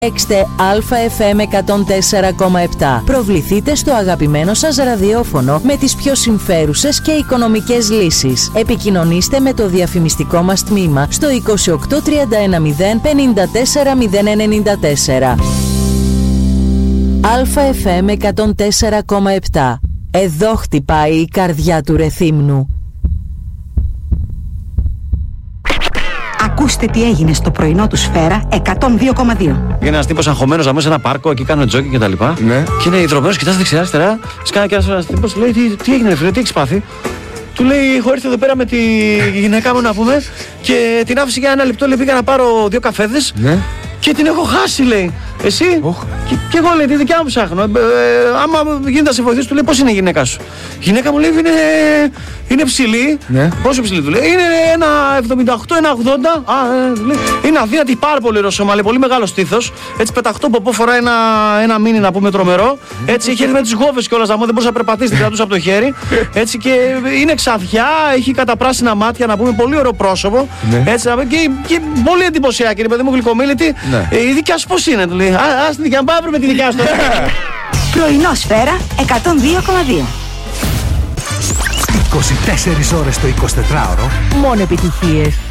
Έξτε ΑΦM 104,7. Προβληθείτε στο αγαπημένο σας ραδιόφωνο με τις πιο συμφέρουσες και οικονομικές λύσεις. Επικοινωνήστε με το διαφημιστικό μας τμήμα στο 28 31 0 54 094. ΑΦM 104,7. Εδώ χτυπάει η καρδιά του Ρεθύμνου. Ακούστε τι έγινε στο πρωινό του Σφαίρα 102,2. Είναι ένας τύπος αγχωμένος μέσα σε ένα πάρκο, εκεί κάνω τζόκινγκ και τα λοιπά. Ναι. Και είναι ιδρωμένος, κοιτάς δεξιά-αριστερά. Σκάνε και ένας τύπος, λέει: Τι έγινε, φίλε, τι έχεις πάθει? Του λέει: έχω έρθει εδώ πέρα με τη γυναίκα μου να πούμε και την άφησε για ένα λεπτό. Λέει: πήγα να πάρω 2 καφέδες. Ναι. Και την έχω χάσει, λέει. Εσύ? Και εγώ, λέει, τη δικιά μου ψάχνω. Άμα γίνεται να σε βοηθήσει, του λέει: πώς είναι η γυναίκα σου? Η γυναίκα μου λέει: είναι ψηλή. Ναι. Πόσο ψηλή? Του λέει: είναι 1,78, 1,80. Είναι αδύνατη, πάρα πολύ ρωσόμα, λέει, πολύ μεγάλο στήθος. Έτσι πεταχτό ποπό, φοράει ένα μίνι να πούμε τρομερό. Έτσι έχει έρθει με τις γόβες κιόλας, δεν μπορούσε να περπατήσει, την κρατούσε από το χέρι. Έτσι και είναι ξαδιά, έχει καταπράσινα μάτια να πούμε, πολύ ωραίο πρόσωπο. Έτσι και πολύ εντυπωσιακή, είναι παιδί μου, γλυκομίλητη. Η δικιά σου πώς είναι? Του λέει: ας την δικιά μου, πάμε με τη δικιά σου. Πρωινό Σφαίρα 102,2. 24 ώρες το 24ωρο. Μόνο επιτυχίες.